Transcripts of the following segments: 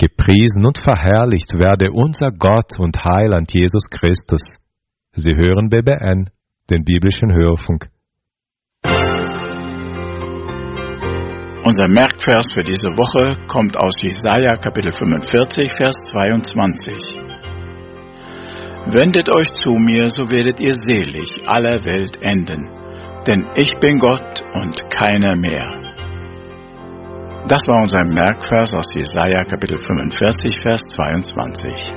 Gepriesen und verherrlicht werde unser Gott und Heiland Jesus Christus. Sie hören BBN, den biblischen Hörfunk. Unser Merkvers für diese Woche kommt aus Jesaja Kapitel 45, Vers 22. Wendet euch zu mir, so werdet ihr selig aller Welt enden, denn ich bin Gott und keiner mehr. Das war unser Merkvers aus Jesaja Kapitel 45, Vers 22.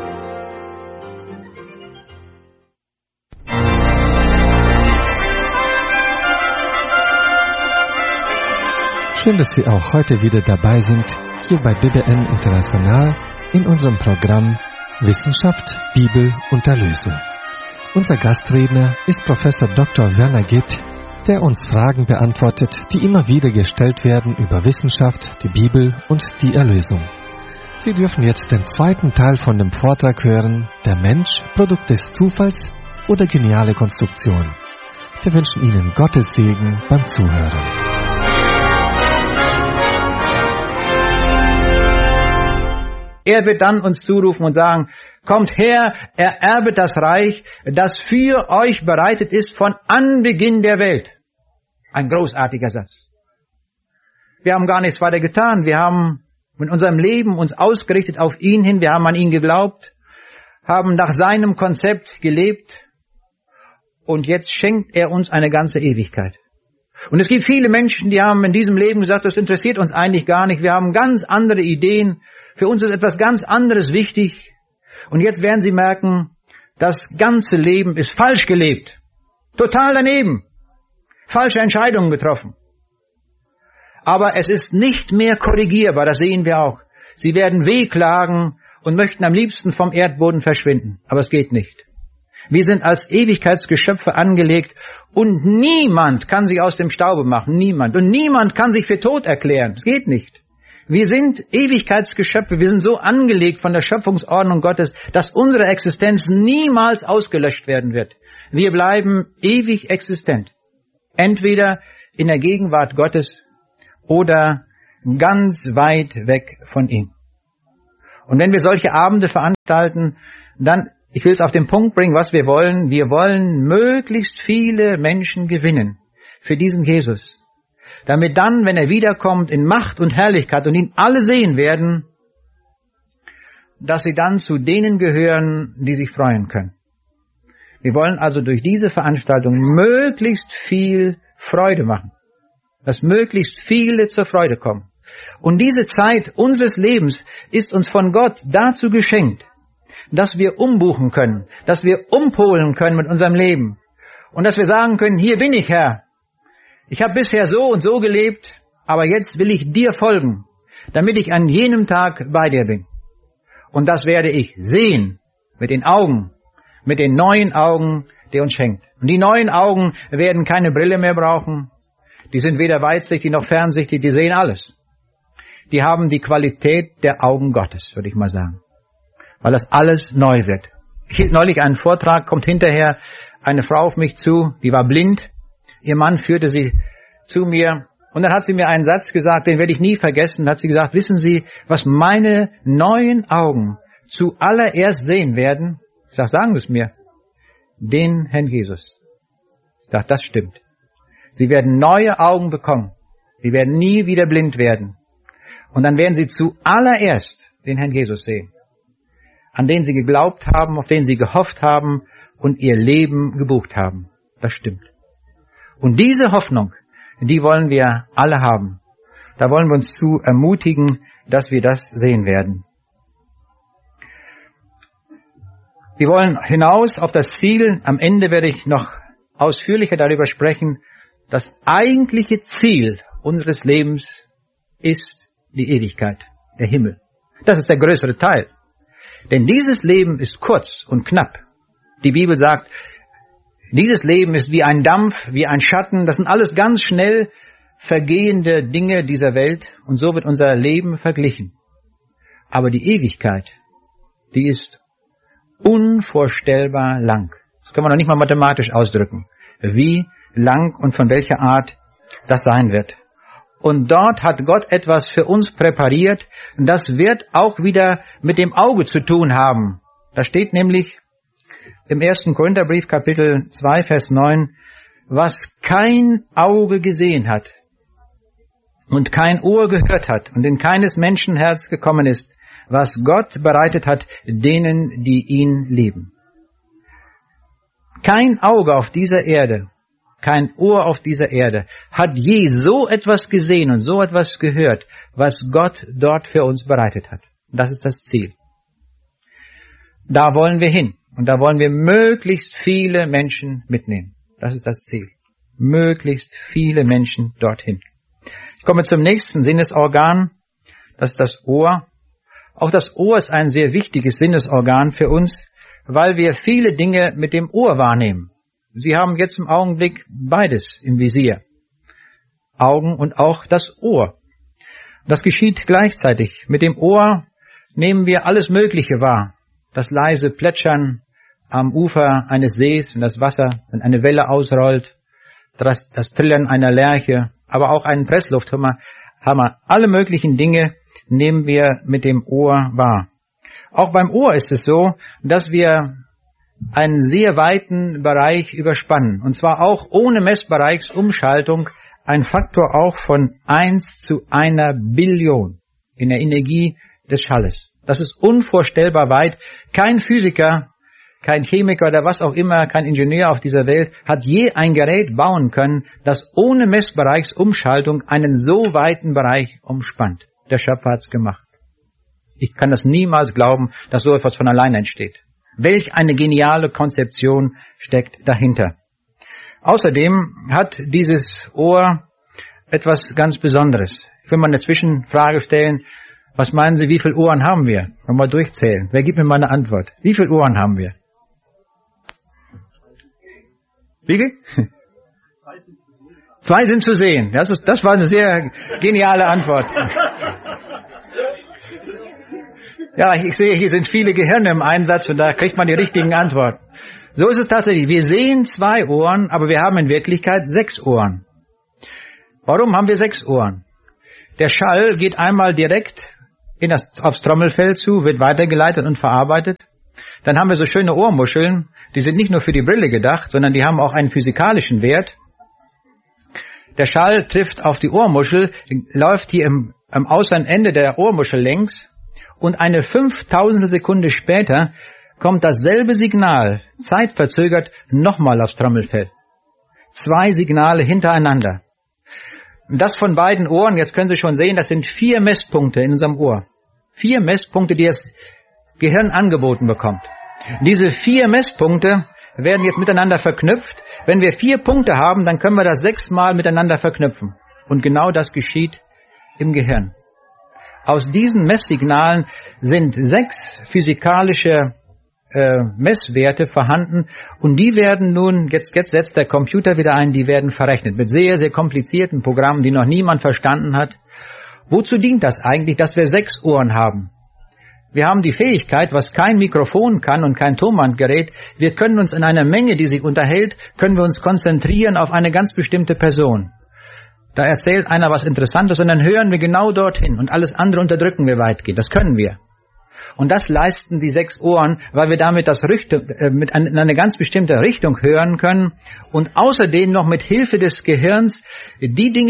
Schön, dass Sie auch heute wieder dabei sind, hier bei BBN International in unserem Programm Wissenschaft, Bibel und Erlösung. Unser Gastredner ist Professor Dr. Werner Gitt, der uns Fragen beantwortet, die immer wieder gestellt werden über Wissenschaft, die Bibel und die Erlösung. Sie dürfen jetzt den zweiten Teil von dem Vortrag hören, der Mensch, Produkt des Zufalls oder geniale Konstruktion. Wir wünschen Ihnen Gottes Segen beim Zuhören. Er wird dann uns zurufen und sagen, kommt her, ererbet das Reich, das für euch bereitet ist von Anbeginn der Welt. Ein großartiger Satz. Wir haben gar nichts weiter getan. Wir haben mit unserem Leben uns ausgerichtet auf ihn hin. Wir haben an ihn geglaubt, haben nach seinem Konzept gelebt. Und jetzt schenkt er uns eine ganze Ewigkeit. Und es gibt viele Menschen, die haben in diesem Leben gesagt, das interessiert uns eigentlich gar nicht. Wir haben ganz andere Ideen. Für uns ist etwas ganz anderes wichtig. Und jetzt werden sie merken, das ganze Leben ist falsch gelebt. Total daneben. Falsche Entscheidungen getroffen. Aber es ist nicht mehr korrigierbar, das sehen wir auch. Sie werden wehklagen und möchten am liebsten vom Erdboden verschwinden. Aber es geht nicht. Wir sind als Ewigkeitsgeschöpfe angelegt und niemand kann sich aus dem Staube machen. Niemand. Und niemand kann sich für tot erklären. Es geht nicht. Wir sind Ewigkeitsgeschöpfe. Wir sind so angelegt von der Schöpfungsordnung Gottes, dass unsere Existenz niemals ausgelöscht werden wird. Wir bleiben ewig existent. Entweder in der Gegenwart Gottes oder ganz weit weg von ihm. Und wenn wir solche Abende veranstalten, dann, ich will es auf den Punkt bringen, was wir wollen. Wir wollen möglichst viele Menschen gewinnen für diesen Jesus. Damit dann, wenn er wiederkommt in Macht und Herrlichkeit und ihn alle sehen werden, dass sie dann zu denen gehören, die sich freuen können. Wir wollen also durch diese Veranstaltung möglichst viel Freude machen. Dass möglichst viele zur Freude kommen. Und diese Zeit unseres Lebens ist uns von Gott dazu geschenkt, dass wir umbuchen können, dass wir umpolen können mit unserem Leben. Und dass wir sagen können, hier bin ich, Herr. Ich habe bisher so und so gelebt, aber jetzt will ich dir folgen, damit ich an jenem Tag bei dir bin. Und das werde ich sehen mit den Augen, mit den neuen Augen, die uns schenkt. Und die neuen Augen werden keine Brille mehr brauchen. Die sind weder weitsichtig noch fernsichtig, die sehen alles. Die haben die Qualität der Augen Gottes, würde ich mal sagen. Weil das alles neu wird. Ich hielt neulich einen Vortrag, kommt hinterher eine Frau auf mich zu, die war blind. Ihr Mann führte sie zu mir und dann hat sie mir einen Satz gesagt, den werde ich nie vergessen. Da hat sie gesagt, wissen Sie, was meine neuen Augen zuallererst sehen werden? Ich sage, sagen Sie es mir. Den Herrn Jesus. Ich sage, das stimmt. Sie werden neue Augen bekommen. Sie werden nie wieder blind werden. Und dann werden sie zuallererst den Herrn Jesus sehen. An den sie geglaubt haben, auf den sie gehofft haben und ihr Leben gebucht haben. Das stimmt. Und diese Hoffnung, die wollen wir alle haben. Da wollen wir uns zu ermutigen, dass wir das sehen werden. Wir wollen hinaus auf das Ziel. Am Ende werde ich noch ausführlicher darüber sprechen. Das eigentliche Ziel unseres Lebens ist die Ewigkeit, der Himmel. Das ist der größere Teil. Denn dieses Leben ist kurz und knapp. Die Bibel sagt, dieses Leben ist wie ein Dampf, wie ein Schatten. Das sind alles ganz schnell vergehende Dinge dieser Welt. Und so wird unser Leben verglichen. Aber die Ewigkeit, die ist unvorstellbar lang. Das kann man noch nicht mal mathematisch ausdrücken. Wie lang und von welcher Art das sein wird. Und dort hat Gott etwas für uns präpariert. Und das wird auch wieder mit dem Auge zu tun haben. Da steht nämlich im 1. Korintherbrief, Kapitel 2, Vers 9, was kein Auge gesehen hat und kein Ohr gehört hat und in keines Menschen Herz gekommen ist, was Gott bereitet hat denen, die ihn lieben. Kein Auge auf dieser Erde, kein Ohr auf dieser Erde hat je so etwas gesehen und so etwas gehört, was Gott dort für uns bereitet hat. Das ist das Ziel. Da wollen wir hin und da wollen wir möglichst viele Menschen mitnehmen. Das ist das Ziel. Möglichst viele Menschen dorthin. Ich komme zum nächsten Sinnesorgan, das ist das Ohr. Auch das Ohr ist ein sehr wichtiges Sinnesorgan für uns, weil wir viele Dinge mit dem Ohr wahrnehmen. Sie haben jetzt im Augenblick beides im Visier. Augen und auch das Ohr. Das geschieht gleichzeitig. Mit dem Ohr nehmen wir alles Mögliche wahr. Das leise Plätschern am Ufer eines Sees, wenn das Wasser, wenn eine Welle ausrollt, das Trillern einer Lerche, aber auch einen Presslufthammer. Alle möglichen Dinge nehmen wir mit dem Ohr wahr. Auch beim Ohr ist es so, dass wir einen sehr weiten Bereich überspannen. Und zwar auch ohne Messbereichsumschaltung ein Faktor auch von 1 zu 1 Billion in der Energie des Schalles. Das ist unvorstellbar weit. Kein Physiker, kein Chemiker oder was auch immer, kein Ingenieur auf dieser Welt hat je ein Gerät bauen können, das ohne Messbereichsumschaltung einen so weiten Bereich umspannt. Der Schöpfer hat's gemacht. Ich kann das niemals glauben, dass so etwas von alleine entsteht. Welch eine geniale Konzeption steckt dahinter. Außerdem hat dieses Ohr etwas ganz Besonderes. Ich will mal eine Zwischenfrage stellen. Was meinen Sie, wie viele Ohren haben wir? Mal durchzählen. Wer gibt mir mal eine Antwort? Wie viele Ohren haben wir? Wie viel? 2 sind zu sehen. Das war eine sehr geniale Antwort. Ja, ich sehe, hier sind viele Gehirne im Einsatz und da kriegt man die richtigen Antworten. So ist es tatsächlich. Wir sehen 2 Ohren, aber wir haben in Wirklichkeit 6 Ohren. Warum haben wir 6 Ohren? Der Schall geht einmal direkt aufs Trommelfell zu, wird weitergeleitet und verarbeitet. Dann haben wir so schöne Ohrmuscheln, die sind nicht nur für die Brille gedacht, sondern die haben auch einen physikalischen Wert. Der Schall trifft auf die Ohrmuschel, läuft hier am Außenende der Ohrmuschel längs und eine 5.000 Sekunde später kommt dasselbe Signal, zeitverzögert, nochmal aufs Trommelfell. 2 Signale hintereinander. Das von beiden Ohren, jetzt können Sie schon sehen, das sind 4 Messpunkte in unserem Ohr. 4 Messpunkte, die das Gehirn angeboten bekommt. Diese 4 Messpunkte werden jetzt miteinander verknüpft. Wenn wir 4 Punkte haben, dann können wir das 6-mal miteinander verknüpfen. Und genau das geschieht im Gehirn. Aus diesen Messsignalen sind 6 physikalische Messwerte vorhanden und die werden nun, jetzt setzt der Computer wieder ein, die werden verrechnet mit sehr, sehr komplizierten Programmen, die noch niemand verstanden hat. Wozu dient das eigentlich, dass wir 6 Ohren haben? Wir haben die Fähigkeit, was kein Mikrofon kann und kein Tonbandgerät, wir können uns in einer Menge, die sich unterhält, können wir uns konzentrieren auf eine ganz bestimmte Person. Da erzählt einer was Interessantes und dann hören wir genau dorthin und alles andere unterdrücken wir weitgehend. Das können wir. Und das leisten die 6 Ohren, weil wir damit in eine ganz bestimmte Richtung hören können und außerdem noch mit Hilfe des Gehirns die Dinge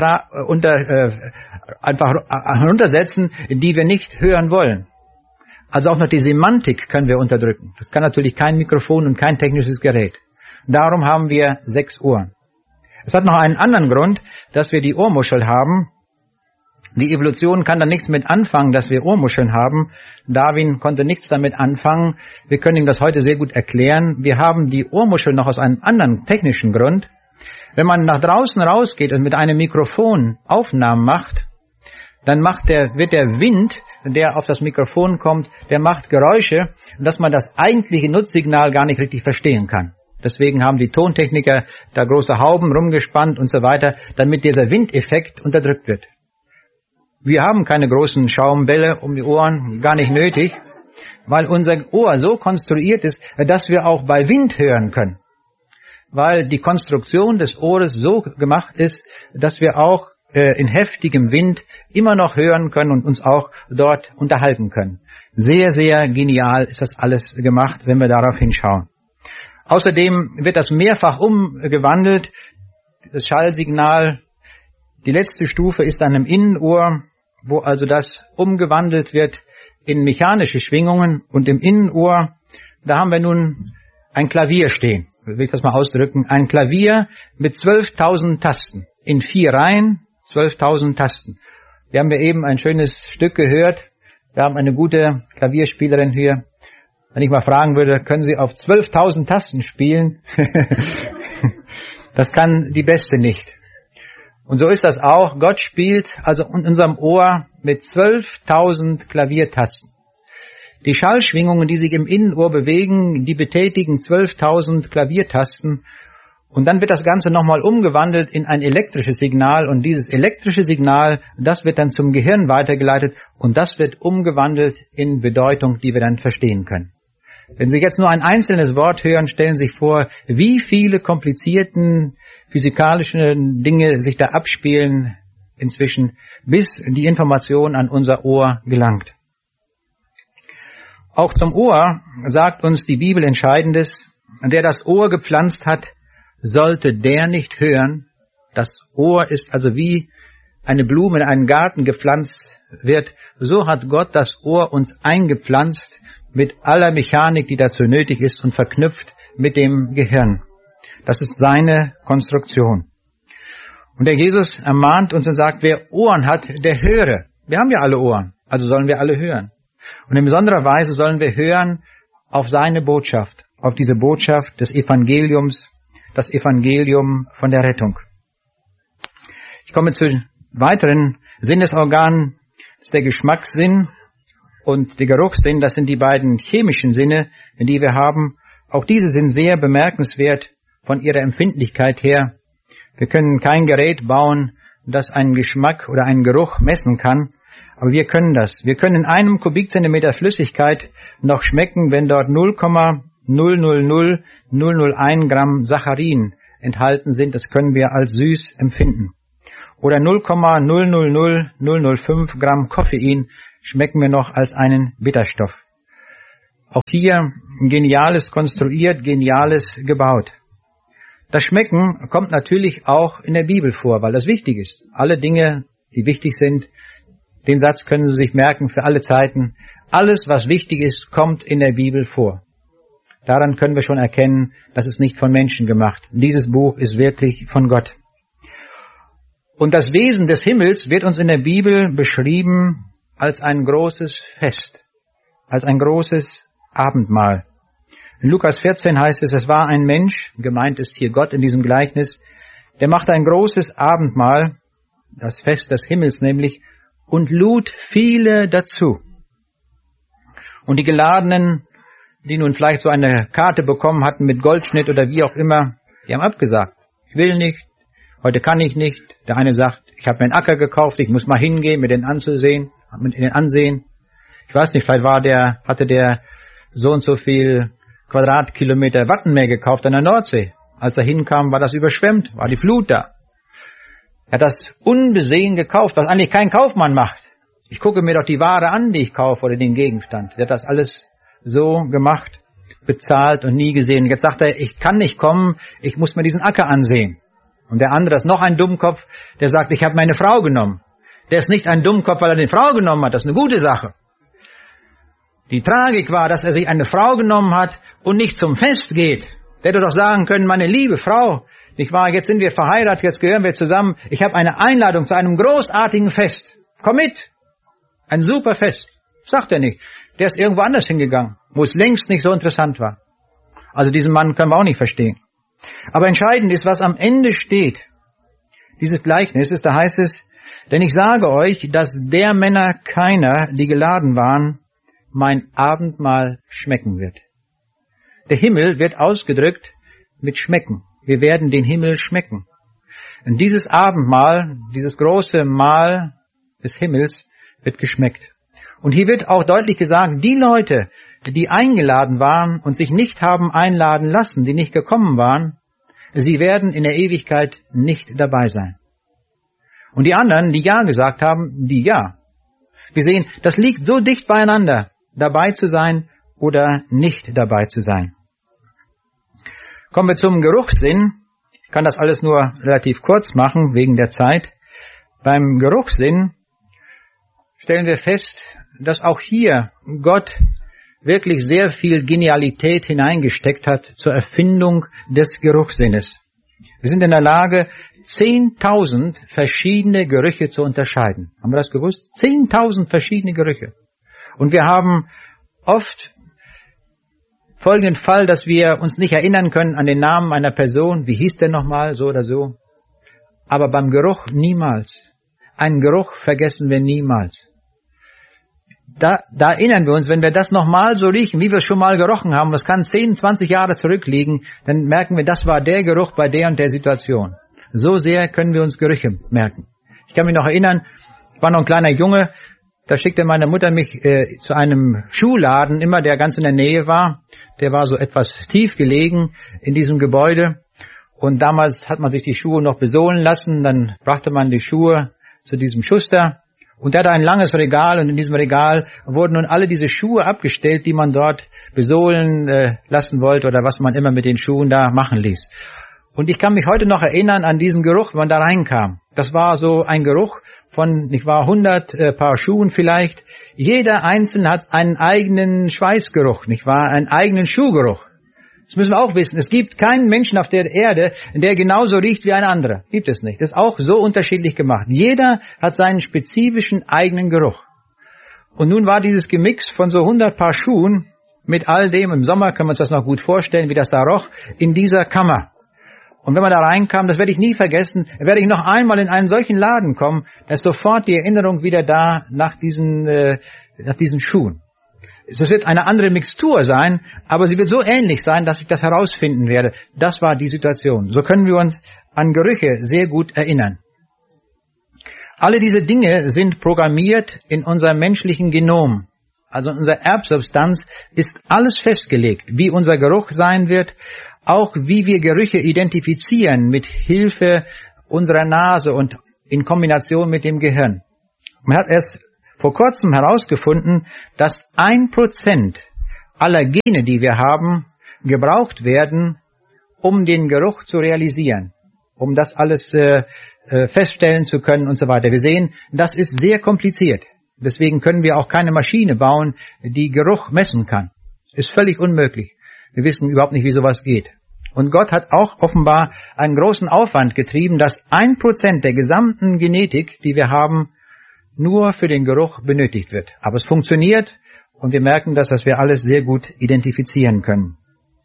einfach heruntersetzen, die wir nicht hören wollen. Also auch noch die Semantik können wir unterdrücken. Das kann natürlich kein Mikrofon und kein technisches Gerät. Darum haben wir 6 Ohren. Es hat noch einen anderen Grund, dass wir die Ohrmuschel haben. Die Evolution kann da nichts mit anfangen, dass wir Ohrmuscheln haben. Darwin konnte nichts damit anfangen. Wir können ihm das heute sehr gut erklären. Wir haben die Ohrmuschel noch aus einem anderen technischen Grund. Wenn man nach draußen rausgeht und mit einem Mikrofon Aufnahmen macht, dann wird der Wind, der auf das Mikrofon kommt, der macht Geräusche, dass man das eigentliche Nutzsignal gar nicht richtig verstehen kann. Deswegen haben die Tontechniker da große Hauben rumgespannt und so weiter, damit dieser Windeffekt unterdrückt wird. Wir haben keine großen Schaumbälle um die Ohren, gar nicht nötig, weil unser Ohr so konstruiert ist, dass wir auch bei Wind hören können. Weil die Konstruktion des Ohres so gemacht ist, dass wir auch in heftigem Wind immer noch hören können und uns auch dort unterhalten können. Sehr, sehr genial ist das alles gemacht, wenn wir darauf hinschauen. Außerdem wird das mehrfach umgewandelt. Das Schallsignal, die letzte Stufe ist dann im Innenohr, wo also das umgewandelt wird in mechanische Schwingungen. Und im Innenohr, da haben wir nun ein Klavier stehen. Will ich das mal ausdrücken? Ein Klavier mit 12.000 Tasten. In 4 Reihen, 12.000 Tasten. Wir haben ja eben ein schönes Stück gehört. Wir haben eine gute Klavierspielerin hier. Wenn ich mal fragen würde, können Sie auf 12.000 Tasten spielen? Das kann die Beste nicht. Und so ist das auch. Gott spielt also in unserem Ohr mit 12.000 Klaviertasten. Die Schallschwingungen, die sich im Innenohr bewegen, die betätigen 12.000 Klaviertasten. Und dann wird das Ganze nochmal umgewandelt in ein elektrisches Signal. Und dieses elektrische Signal, das wird dann zum Gehirn weitergeleitet. Und das wird umgewandelt in Bedeutung, die wir dann verstehen können. Wenn Sie jetzt nur ein einzelnes Wort hören, stellen Sie sich vor, wie viele komplizierten physikalische Dinge sich da abspielen inzwischen, bis die Information an unser Ohr gelangt. Auch zum Ohr sagt uns die Bibel Entscheidendes: Der das Ohr gepflanzt hat, sollte der nicht hören. Das Ohr ist also wie eine Blume in einen Garten gepflanzt wird. So hat Gott das Ohr uns eingepflanzt mit aller Mechanik, die dazu nötig ist und verknüpft mit dem Gehirn. Das ist seine Konstruktion. Und der Jesus ermahnt uns und sagt, wer Ohren hat, der höre. Wir haben ja alle Ohren, also sollen wir alle hören. Und in besonderer Weise sollen wir hören auf seine Botschaft, auf diese Botschaft des Evangeliums, das Evangelium von der Rettung. Ich komme zu weiteren Sinnesorganen. Das ist der Geschmackssinn und der Geruchssinn. Das sind die beiden chemischen Sinne, die wir haben. Auch diese sind sehr bemerkenswert von ihrer Empfindlichkeit her. Wir können kein Gerät bauen, das einen Geschmack oder einen Geruch messen kann, aber wir können das. Wir können in einem Kubikzentimeter Flüssigkeit noch schmecken, wenn dort 0,000001 Gramm Saccharin enthalten sind. Das können wir als süß empfinden. Oder 0,000005 Gramm Koffein schmecken wir noch als einen Bitterstoff. Auch hier Geniales konstruiert, Geniales gebaut. Das Schmecken kommt natürlich auch in der Bibel vor, weil das wichtig ist. Alle Dinge, die wichtig sind, den Satz können Sie sich merken für alle Zeiten. Alles, was wichtig ist, kommt in der Bibel vor. Daran können wir schon erkennen, das ist nicht von Menschen gemacht. Dieses Buch ist wirklich von Gott. Und das Wesen des Himmels wird uns in der Bibel beschrieben als ein großes Fest, als ein großes Abendmahl. In Lukas 14 heißt es, es war ein Mensch, gemeint ist hier Gott in diesem Gleichnis, der machte ein großes Abendmahl, das Fest des Himmels nämlich, und lud viele dazu. Und die Geladenen, die nun vielleicht so eine Karte bekommen hatten mit Goldschnitt oder wie auch immer, die haben abgesagt. Ich will nicht, heute kann ich nicht. Der eine sagt, ich habe mir einen Acker gekauft, ich muss mal hingehen, mir den ansehen. Ich weiß nicht, vielleicht hatte der so und so viel Quadratkilometer Wattenmeer gekauft an der Nordsee. Als er hinkam, war das überschwemmt, war die Flut da. Er hat das unbesehen gekauft, was eigentlich kein Kaufmann macht. Ich gucke mir doch die Ware an, die ich kaufe, oder den Gegenstand. Der hat das alles so gemacht, bezahlt und nie gesehen. Jetzt sagt er, ich kann nicht kommen, ich muss mir diesen Acker ansehen. Und der andere ist noch ein Dummkopf, der sagt, ich habe meine Frau genommen. Der ist nicht ein Dummkopf, weil er die Frau genommen hat, das ist eine gute Sache. Die Tragik war, dass er sich eine Frau genommen hat und nicht zum Fest geht. Der hätte doch sagen können, meine liebe Frau, nicht wahr, jetzt sind wir verheiratet, jetzt gehören wir zusammen. Ich habe eine Einladung zu einem großartigen Fest. Komm mit. Ein super Fest. Sagt er nicht. Der ist irgendwo anders hingegangen, wo es längst nicht so interessant war. Also diesen Mann können wir auch nicht verstehen. Aber entscheidend ist, was am Ende steht. Dieses Gleichnis ist, da heißt es, denn ich sage euch, dass der Männer keiner, die geladen waren, mein Abendmahl schmecken wird. Der Himmel wird ausgedrückt mit schmecken. Wir werden den Himmel schmecken. Und dieses Abendmahl, dieses große Mahl des Himmels wird geschmeckt. Und hier wird auch deutlich gesagt, die Leute, die eingeladen waren und sich nicht haben einladen lassen, die nicht gekommen waren, sie werden in der Ewigkeit nicht dabei sein. Und die anderen, die Ja gesagt haben, die Ja. Wir sehen, das liegt so dicht beieinander, dabei zu sein oder nicht dabei zu sein. Kommen wir zum Geruchssinn. Ich kann das alles nur relativ kurz machen, wegen der Zeit. Beim Geruchssinn stellen wir fest, dass auch hier Gott wirklich sehr viel Genialität hineingesteckt hat zur Erfindung des Geruchssinnes. Wir sind in der Lage, 10.000 verschiedene Gerüche zu unterscheiden. Haben wir das gewusst? 10.000 verschiedene Gerüche. Und wir haben oft folgenden Fall, dass wir uns nicht erinnern können an den Namen einer Person. Wie hieß der nochmal, so oder so? Aber beim Geruch niemals. Einen Geruch vergessen wir niemals. Da erinnern wir uns, wenn wir das nochmal so riechen, wie wir es schon mal gerochen haben, das kann 10, 20 Jahre zurückliegen, dann merken wir, das war der Geruch bei der und der Situation. So sehr können wir uns Gerüche merken. Ich kann mich noch erinnern, ich war noch ein kleiner Junge, da schickte meine Mutter mich zu einem Schuhladen, immer der ganz in der Nähe war. Der war so etwas tief gelegen in diesem Gebäude. Und damals hat man sich die Schuhe noch besohlen lassen, dann brachte man die Schuhe zu diesem Schuster. Und der hatte ein langes Regal und in diesem Regal wurden nun alle diese Schuhe abgestellt, die man dort besohlen lassen wollte oder was man immer mit den Schuhen da machen ließ. Und ich kann mich heute noch erinnern an diesen Geruch, wenn man da reinkam. Das war so ein Geruch von, 100 Paar Schuhen vielleicht. Jeder Einzelne hat einen eigenen Schweißgeruch, einen eigenen Schuhgeruch. Das müssen wir auch wissen. Es gibt keinen Menschen auf der Erde, der genauso riecht wie ein anderer. Gibt es nicht. Das ist auch so unterschiedlich gemacht. Jeder hat seinen spezifischen eigenen Geruch. Und nun war dieses Gemix von so 100 Paar Schuhen mit all dem, im Sommer können wir uns das noch gut vorstellen, wie das da roch, in dieser Kammer. Und wenn man da reinkam, das werde ich nie vergessen, werde ich noch einmal in einen solchen Laden kommen, da ist sofort die Erinnerung wieder da nach diesen Schuhen. Es wird eine andere Mixtur sein, aber sie wird so ähnlich sein, dass ich das herausfinden werde. Das war die Situation. So können wir uns an Gerüche sehr gut erinnern. Alle diese Dinge sind programmiert in unserem menschlichen Genom. Also in unserer Erbsubstanz ist alles festgelegt, wie unser Geruch sein wird, auch wie wir Gerüche identifizieren mit Hilfe unserer Nase und in Kombination mit dem Gehirn. Man hat erst vor kurzem herausgefunden, dass 1% aller Gene, die wir haben, gebraucht werden, um den Geruch zu realisieren, um das alles feststellen zu können und so weiter. Wir sehen, das ist sehr kompliziert. Deswegen können wir auch keine Maschine bauen, die Geruch messen kann. Ist völlig unmöglich. Wir wissen überhaupt nicht, wie sowas geht. Und Gott hat auch offenbar einen großen Aufwand getrieben, dass 1% der gesamten Genetik, die wir haben, nur für den Geruch benötigt wird. Aber es funktioniert und wir merken, dass wir alles sehr gut identifizieren können.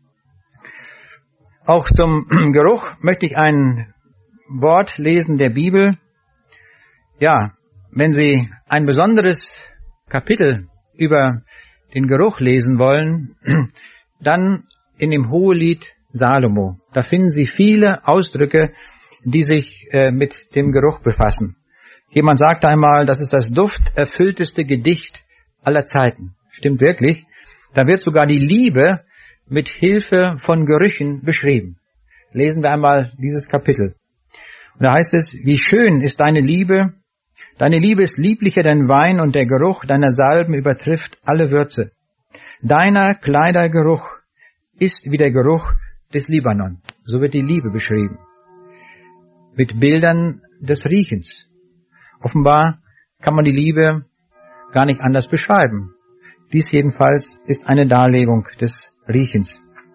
Auch zum Geruch möchte ich ein Wort lesen der Bibel. Ja, wenn Sie ein besonderes Kapitel über den Geruch lesen wollen, dann in dem Hohelied Salomo. Da finden Sie viele Ausdrücke, die sich mit dem Geruch befassen. Jemand sagte einmal, das ist das dufterfüllteste Gedicht aller Zeiten. Stimmt wirklich. Da wird sogar die Liebe mit Hilfe von Gerüchen beschrieben. Lesen wir einmal dieses Kapitel. Und da heißt es, wie schön ist deine Liebe. Deine Liebe ist lieblicher denn Wein und der Geruch deiner Salben übertrifft alle Würze. Deiner Kleidergeruch ist wie der Geruch des Libanon. So wird die Liebe beschrieben. Mit Bildern des Riechens. Offenbar kann man die Liebe gar nicht anders beschreiben. Dies jedenfalls ist eine Darlegung des Riechens.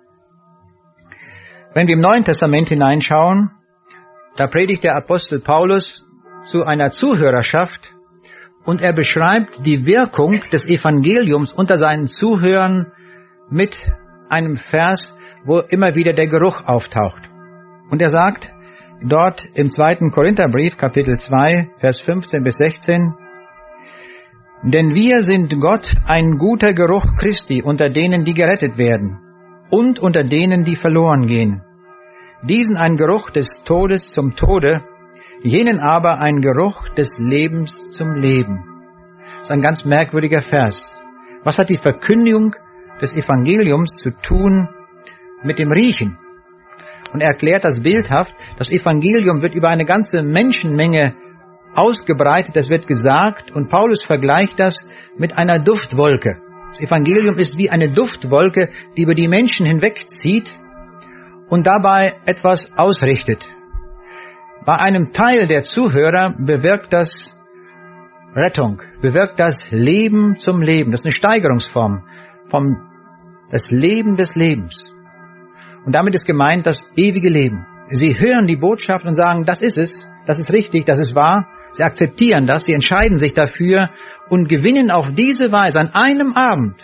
Wenn wir im Neuen Testament hineinschauen, da predigt der Apostel Paulus zu einer Zuhörerschaft und er beschreibt die Wirkung des Evangeliums unter seinen Zuhörern mit einem Vers, wo immer wieder der Geruch auftaucht. Und er sagt dort im 2. Korintherbrief, Kapitel 2, Vers 15 bis 16, denn wir sind Gott ein guter Geruch Christi unter denen, die gerettet werden und unter denen, die verloren gehen. Diesen ein Geruch des Todes zum Tode, jenen aber ein Geruch des Lebens zum Leben. Das ist ein ganz merkwürdiger Vers. Was hat die Verkündigung des Evangeliums zu tun mit dem Riechen? Und er erklärt das bildhaft, das Evangelium wird über eine ganze Menschenmenge ausgebreitet, das wird gesagt, und Paulus vergleicht das mit einer Duftwolke. Das Evangelium ist wie eine Duftwolke, die über die Menschen hinwegzieht und dabei etwas ausrichtet. Bei einem Teil der Zuhörer bewirkt das Rettung, bewirkt das Leben zum Leben. Das ist eine Steigerungsform vom das Leben des Lebens. Und damit ist gemeint das ewige Leben. Sie hören die Botschaft und sagen, das ist es, das ist richtig, das ist wahr. Sie akzeptieren das, sie entscheiden sich dafür und gewinnen auf diese Weise an einem Abend,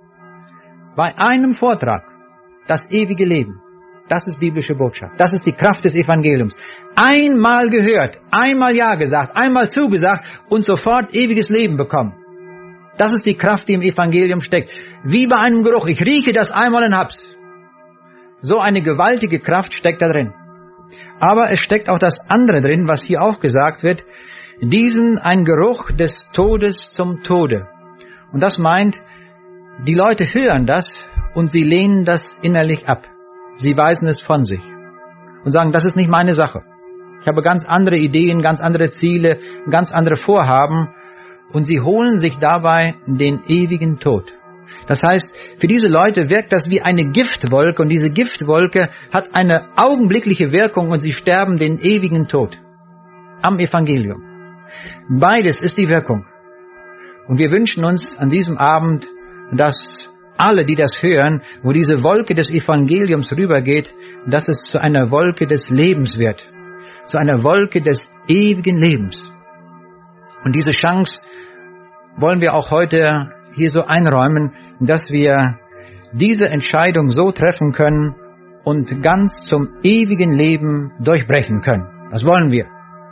bei einem Vortrag, das ewige Leben. Das ist biblische Botschaft. Das ist die Kraft des Evangeliums. Einmal gehört, einmal Ja gesagt, einmal zugesagt und sofort ewiges Leben bekommen. Das ist die Kraft, die im Evangelium steckt. Wie bei einem Geruch. Ich rieche das einmal und hab's. So eine gewaltige Kraft steckt da drin. Aber es steckt auch das andere drin, was hier auch gesagt wird. Ein Geruch des Todes zum Tode. Und das meint, die Leute hören das und sie lehnen das innerlich ab. Sie weisen es von sich und sagen, das ist nicht meine Sache. Ich habe ganz andere Ideen, ganz andere Ziele, ganz andere Vorhaben und sie holen sich dabei den ewigen Tod. Das heißt, für diese Leute wirkt das wie eine Giftwolke und diese Giftwolke hat eine augenblickliche Wirkung und sie sterben den ewigen Tod am Evangelium. Beides ist die Wirkung. Und wir wünschen uns an diesem Abend, dass alle, die das hören, wo diese Wolke des Evangeliums rübergeht, dass es zu einer Wolke des Lebens wird, zu einer Wolke des ewigen Lebens. Und diese Chance wollen wir auch heute hier so einräumen, dass wir diese Entscheidung so treffen können und ganz zum ewigen Leben durchbrechen können. Das wollen wir.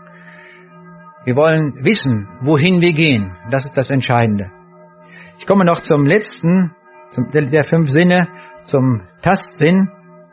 Wir wollen wissen, wohin wir gehen. Das ist das Entscheidende. Ich komme noch zum letzten, der 5 Sinne, zum Tastsinn.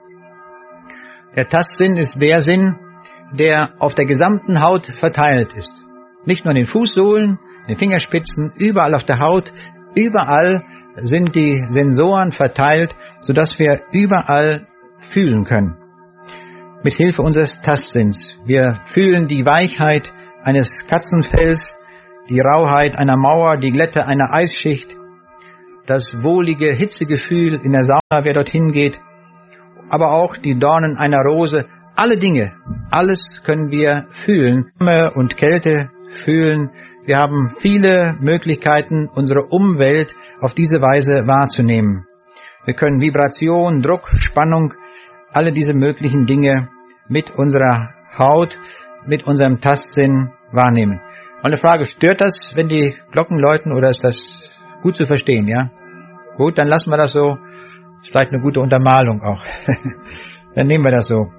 Der Tastsinn ist der Sinn, der auf der gesamten Haut verteilt ist. Nicht nur in den Fußsohlen, in den Fingerspitzen, überall auf der Haut, überall sind die Sensoren verteilt, sodass wir überall fühlen können. Mit Hilfe unseres Tastsinns. Wir fühlen die Weichheit eines Katzenfells, die Rauheit einer Mauer, die Glätte einer Eisschicht, das wohlige Hitzegefühl in der Sauna, wer dorthin geht, aber auch die Dornen einer Rose. Alle Dinge, alles können wir fühlen. Wärme und Kälte fühlen. Wir haben viele Möglichkeiten, unsere Umwelt auf diese Weise wahrzunehmen. Wir können Vibration, Druck, Spannung, alle diese möglichen Dinge mit unserer Haut, mit unserem Tastsinn wahrnehmen. Mal eine Frage, stört das, wenn die Glocken läuten, oder ist das gut zu verstehen, ja? Gut, dann lassen wir das so. Ist vielleicht eine gute Untermalung auch. Dann nehmen wir das so.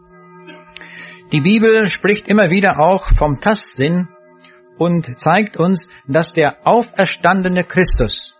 Die Bibel spricht immer wieder auch vom Tastsinn und zeigt uns, dass der auferstandene Christus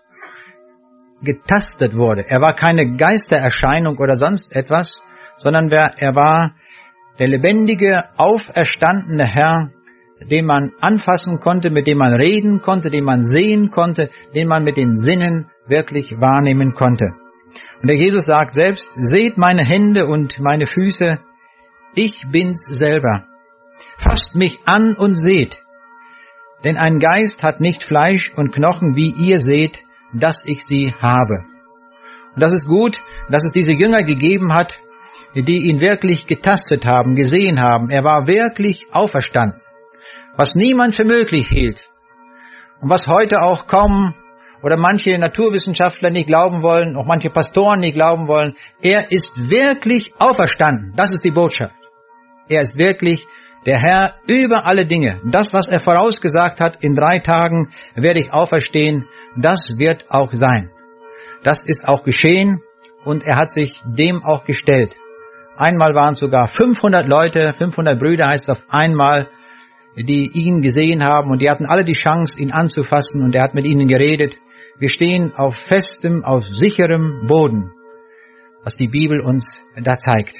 getastet wurde. Er war keine Geistererscheinung oder sonst etwas, sondern er war der lebendige, auferstandene Herr, den man anfassen konnte, mit dem man reden konnte, den man sehen konnte, den man mit den Sinnen wirklich wahrnehmen konnte. Und der Jesus sagt selbst, seht meine Hände und meine Füße, ich bin's selber. Fasst mich an und seht, denn ein Geist hat nicht Fleisch und Knochen, wie ihr seht, dass ich sie habe. Und das ist gut, dass es diese Jünger gegeben hat, die ihn wirklich getastet haben, gesehen haben. Er war wirklich auferstanden, was niemand für möglich hielt und was heute auch kaum oder manche Naturwissenschaftler nicht glauben wollen, auch manche Pastoren nicht glauben wollen. Er ist wirklich auferstanden. Das ist die Botschaft. Er ist wirklich der Herr über alle Dinge. Das, was er vorausgesagt hat, in 3 Tagen werde ich auferstehen, das wird auch sein. Das ist auch geschehen und er hat sich dem auch gestellt. Einmal waren es sogar 500 Leute, 500 Brüder heißt es auf einmal, die ihn gesehen haben und die hatten alle die Chance, ihn anzufassen und er hat mit ihnen geredet. Wir stehen auf festem, auf sicherem Boden, was die Bibel uns da zeigt.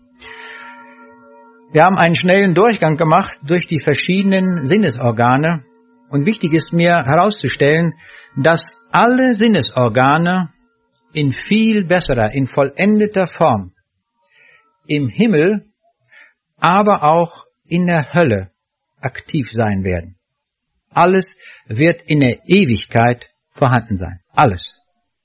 Wir haben einen schnellen Durchgang gemacht durch die verschiedenen Sinnesorgane und wichtig ist mir herauszustellen, dass alle Sinnesorgane in viel besserer, in vollendeter Form im Himmel, aber auch in der Hölle aktiv sein werden. Alles wird in der Ewigkeit vorhanden sein. Alles.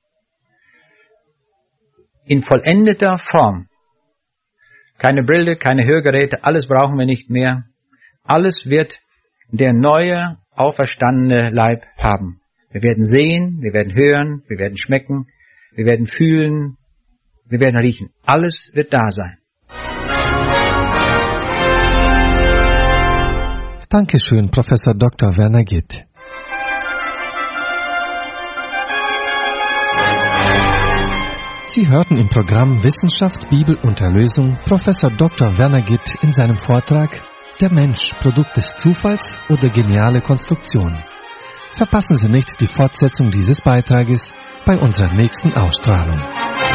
In vollendeter Form. Keine Brille, keine Hörgeräte, alles brauchen wir nicht mehr. Alles wird der neue, auferstandene Leib haben. Wir werden sehen, wir werden hören, wir werden schmecken, wir werden fühlen, wir werden riechen. Alles wird da sein. Dankeschön, Professor Dr. Werner Gitt. Sie hörten im Programm Wissenschaft, Bibel und Erlösung Professor Dr. Werner Gitt in seinem Vortrag Der Mensch, Produkt des Zufalls oder geniale Konstruktion. Verpassen Sie nicht die Fortsetzung dieses Beitrages bei unserer nächsten Ausstrahlung.